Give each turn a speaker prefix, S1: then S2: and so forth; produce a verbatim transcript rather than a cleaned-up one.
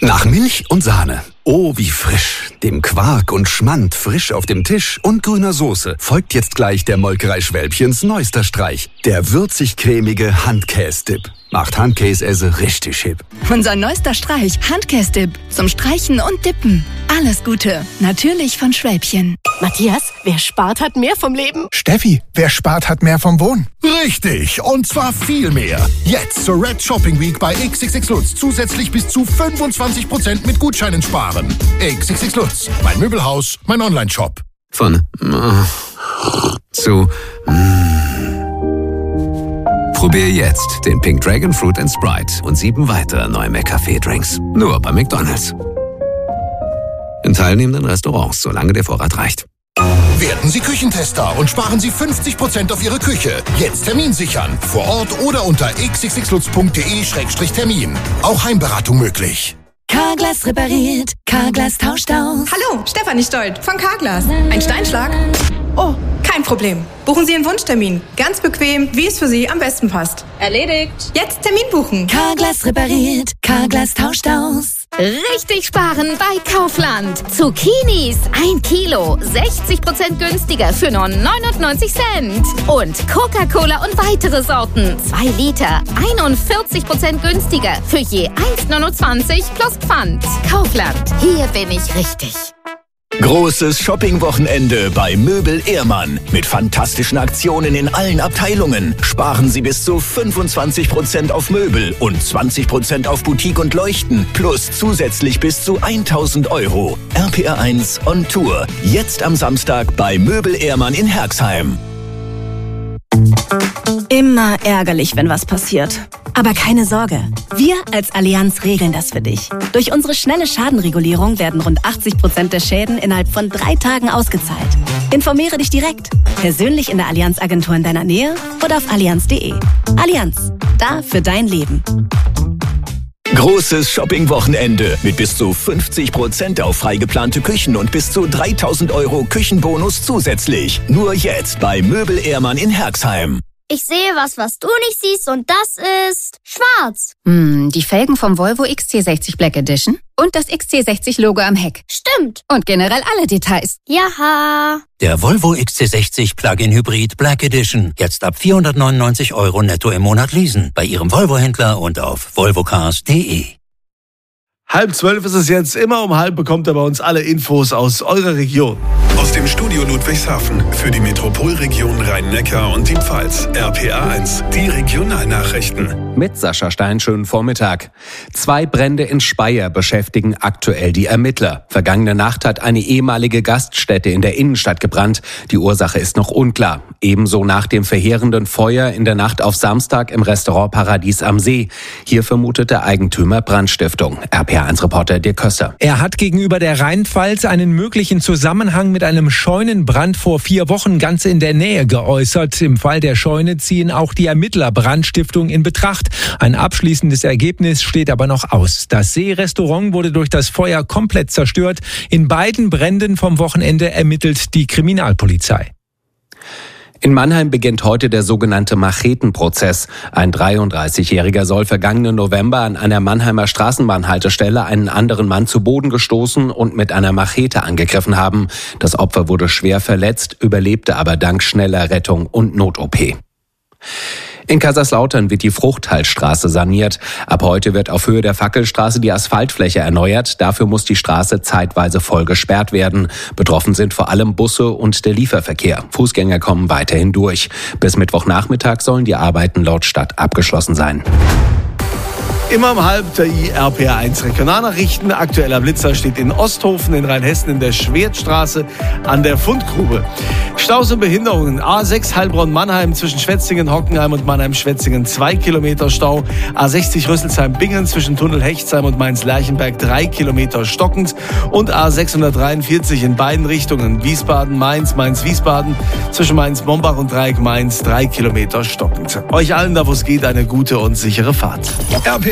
S1: Nach Milch und Sahne. Oh, wie frisch. Dem Quark und Schmand frisch auf dem Tisch und grüner Soße folgt jetzt gleich der Molkerei Schwälbchens neuester Streich. Der würzig-cremige Handkäse-Dip. Macht Handkäse richtig hip.
S2: Unser neuester Streich, Handkäse-Dip. Zum Streichen und Dippen. Alles Gute. Natürlich von Schwälbchen.
S3: Matthias, wer spart, hat mehr vom Leben.
S4: Steffi, wer spart, hat mehr vom Wohnen.
S5: Richtig, und zwar viel mehr. Jetzt zur Red Shopping Week bei X X X Lutz zusätzlich bis zu fünfundzwanzig Prozent mit Gutscheinen sparen. X X X Lutz, mein Möbelhaus, mein Online-Shop.
S1: Von äh, zu mm. Probier jetzt den Pink Dragon Fruit and Sprite und sieben weitere neue McCafé-Drinks. Nur bei McDonald's. In teilnehmenden Restaurants, solange der Vorrat reicht.
S5: Werden Sie Küchentester und sparen Sie fünfzig Prozent auf Ihre Küche. Jetzt Termin sichern. Vor Ort oder unter x x x lutz punkt d e Schrägstrich Termin. Auch Heimberatung möglich.
S6: Carglass repariert, Carglass tauscht aus.
S7: Hallo, Stefanie Stolt von Carglass. Ein Steinschlag? Oh, kein Problem. Buchen Sie einen Wunschtermin. Ganz bequem, wie es für Sie am besten passt.
S8: Erledigt.
S7: Jetzt Termin buchen.
S6: Carglass repariert, Carglass tauscht aus.
S9: Richtig sparen bei Kaufland. Zucchinis ein Kilo, sechzig Prozent günstiger für nur neunundneunzig Cent. Und Coca-Cola und weitere Sorten, zwei Liter, einundvierzig Prozent günstiger für je eins neunundzwanzig plus Pfand. Kaufland, hier bin ich richtig.
S10: Großes Shopping-Wochenende bei Möbel Ehrmann. Mit fantastischen Aktionen in allen Abteilungen. Sparen Sie bis zu fünfundzwanzig Prozent auf Möbel und zwanzig Prozent auf Boutique und Leuchten. Plus zusätzlich bis zu tausend Euro. R P R eins on Tour. Jetzt am Samstag bei Möbel Ehrmann in Herxheim.
S3: Immer ärgerlich, wenn was passiert. Aber keine Sorge, wir als Allianz regeln das für dich. Durch unsere schnelle Schadenregulierung werden rund achtzig Prozent der Schäden innerhalb von drei Tagen ausgezahlt. Informiere dich direkt, persönlich in der Allianz-Agentur in deiner Nähe oder auf allianz punkt de. Allianz, da für dein Leben.
S10: Großes Shopping-Wochenende mit bis zu fünfzig Prozent auf frei geplante Küchen und bis zu dreitausend Euro Küchenbonus zusätzlich. Nur jetzt bei Möbel Ehrmann in Herxheim.
S11: Ich sehe was, was du nicht siehst, und das ist schwarz.
S2: Hm, die Felgen vom Volvo X C sechzig Black Edition und das X C sechzig Logo am Heck.
S11: Stimmt.
S2: Und generell alle Details.
S11: Jaha.
S12: Der Volvo X C sechzig Plug-in Hybrid Black Edition. Jetzt ab vierhundertneunundneunzig Euro netto im Monat leasen. Bei Ihrem Volvo-Händler und auf volvocars punkt de.
S13: Halb zwölf ist es jetzt. Immer um halb bekommt ihr bei uns alle Infos aus eurer Region.
S14: Aus dem Studio Ludwigshafen für die Metropolregion Rhein-Neckar und die Pfalz. R P R eins, die Regionalnachrichten.
S15: Mit Sascha Stein, schönen Vormittag. Zwei Brände in Speyer beschäftigen aktuell die Ermittler. Vergangene Nacht hat eine ehemalige Gaststätte in der Innenstadt gebrannt. Die Ursache ist noch unklar. Ebenso nach dem verheerenden Feuer in der Nacht auf Samstag im Restaurant Paradies am See. Hier vermutet der Eigentümer Brandstiftung. R P R eins Reporter Dirk Köster.
S16: Er hat gegenüber der Rheinpfalz einen möglichen Zusammenhang mit einem Scheunenbrand vor vier Wochen ganz in der Nähe geäußert. Im Fall der Scheune ziehen auch die Ermittler Brandstiftung in Betracht. Ein abschließendes Ergebnis steht aber noch aus. Das Seerestaurant wurde durch das Feuer komplett zerstört. In beiden Bränden vom Wochenende ermittelt die Kriminalpolizei.
S15: In Mannheim beginnt heute der sogenannte Machetenprozess. Ein dreiunddreißigjähriger soll vergangenen November an einer Mannheimer Straßenbahnhaltestelle einen anderen Mann zu Boden gestoßen und mit einer Machete angegriffen haben. Das Opfer wurde schwer verletzt, überlebte aber dank schneller Rettung und Not-O P. In Kaiserslautern wird die Fruchthaltstraße saniert. Ab heute wird auf Höhe der Fackelstraße die Asphaltfläche erneuert. Dafür muss die Straße zeitweise voll gesperrt werden. Betroffen sind vor allem Busse und der Lieferverkehr. Fußgänger kommen weiterhin durch. Bis Mittwochnachmittag sollen die Arbeiten laut Stadt abgeschlossen sein.
S13: Immer um halb die R P R eins Regionalnachrichten. Aktueller Blitzer steht in Osthofen in Rheinhessen in der Schwertstraße an der Fundgrube. Staus und Behinderungen. A sechs Heilbronn-Mannheim zwischen Schwetzingen, Hockenheim und Mannheim-Schwetzingen zwei Kilometer Stau. A sechzig Rüsselsheim-Bingen zwischen Tunnel Hechtsheim und Mainz-Lerchenberg drei Kilometer stockend. Und A sechshundertdreiundvierzig in beiden Richtungen. Wiesbaden-Mainz, Mainz-Wiesbaden zwischen Mainz-Mombach und Dreieck Mainz drei Kilometer stockend. Euch allen, da wo es geht, eine gute und sichere Fahrt.
S14: R P